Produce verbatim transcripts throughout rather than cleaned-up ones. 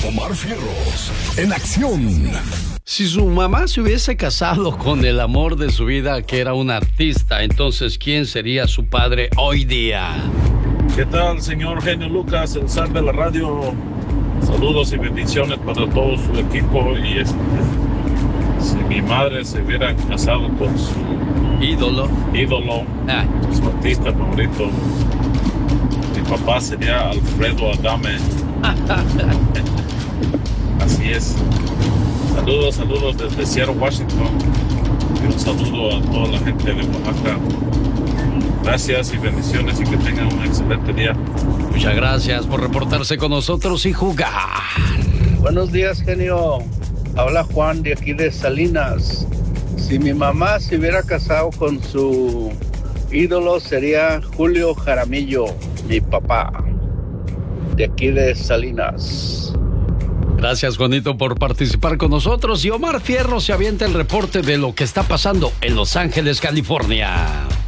Omar Fierros, en acción. Si su mamá se hubiese casado con el amor de su vida, que era un artista, entonces, ¿quién sería su padre hoy día? ¿Qué tal, señor Genio Lucas, el zar de la radio? Saludos y bendiciones para todo su equipo. Y este, si mi madre se hubiera casado con su ídolo, ídolo, ah. su artista favorito, mi papá sería Alfredo Adame. Así es. Saludos, saludos desde Seattle, Washington. Y un saludo a toda la gente de Oaxaca. Gracias y bendiciones y que tengan un excelente día. Muchas gracias por reportarse con nosotros y jugar. Buenos días, genio. Habla Juan de aquí de Salinas. Si mi mamá se hubiera casado con su ídolo, sería Julio Jaramillo, mi papá, de aquí de Salinas. Gracias, Juanito, por participar con nosotros. Y Omar Fierro se avienta el reporte de lo que está pasando en Los Ángeles, California.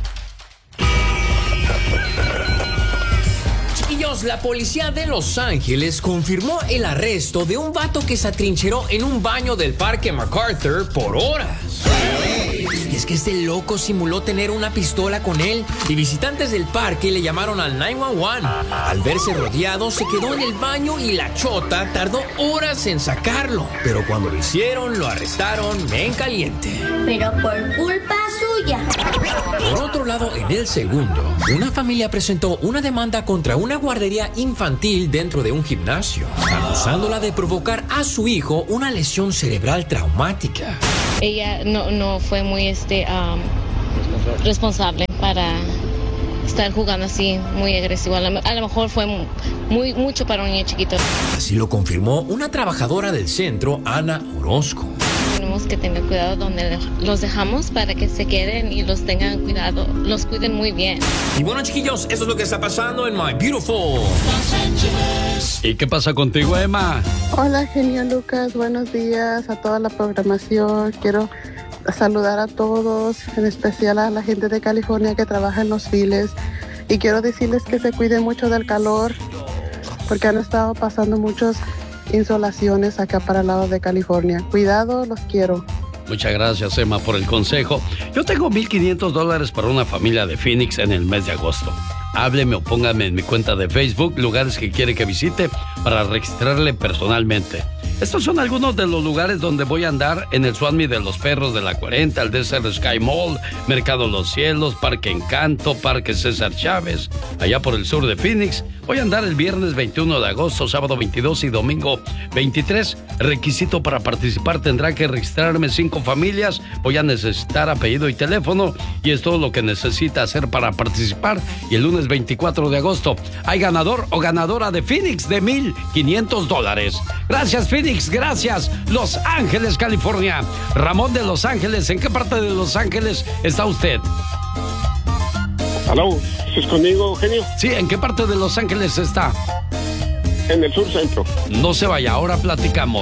Chiquillos, la policía de Los Ángeles confirmó el arresto de un vato que se atrincheró en un baño del parque MacArthur por horas. Y es que este loco simuló tener una pistola con él y visitantes del parque le llamaron al nueve uno uno. Al verse rodeado, se quedó en el baño y la chota tardó horas en sacarlo. Pero cuando lo hicieron, lo arrestaron en caliente. Pero por culpa suya. Por otro lado, en el segundo, una familia presentó una demanda contra una guardería infantil dentro de un gimnasio, acusándola de provocar a su hijo una lesión cerebral traumática. Ella no, no fue muy este, um, responsable para estar jugando así, muy agresivo. A lo, a lo mejor fue muy, mucho para un niño chiquito. Así lo confirmó una trabajadora del centro, Ana Orozco. Tenemos que tener cuidado donde los dejamos para que se queden y los tengan cuidado, los cuiden muy bien. Y bueno, chiquillos, eso es lo que está pasando en My Beautiful Los Ángeles. ¿Y qué pasa contigo, Emma? Hola, genio Lucas, buenos días a toda la programación. Quiero saludar a todos, en especial a la gente de California que trabaja en los files. Y quiero decirles que se cuiden mucho del calor, porque han estado pasando muchos insolaciones acá para el lado de California. Cuidado, los quiero. Muchas gracias, Emma, por el consejo. Yo tengo mil quinientos dólares para una familia de Phoenix en el mes de agosto. Hábleme o póngame en mi cuenta de Facebook lugares que quiere que visite para registrarle personalmente. Estos son algunos de los lugares donde voy a andar en el Swami de los Perros de la cuarenta, el Desert Sky Mall, Mercado Los Cielos, Parque Encanto, Parque César Chávez, allá por el sur de Phoenix. Voy a andar el viernes veintiuno de agosto, sábado veintidós y domingo veintitrés. Requisito para participar: tendrá que registrarme cinco familias. Voy a necesitar apellido y teléfono y es todo lo que necesita hacer para participar. Y el lunes veinticuatro de agosto hay ganador o ganadora de Phoenix de mil quinientos dólares. Gracias, Phoenix. Gracias, Los Ángeles, California. Ramón de Los Ángeles, ¿en qué parte de Los Ángeles está usted? ¿Aló? ¿Estás conmigo, genio? Sí, ¿en qué parte de Los Ángeles está? En el sur centro. No se vaya, ahora platicamos.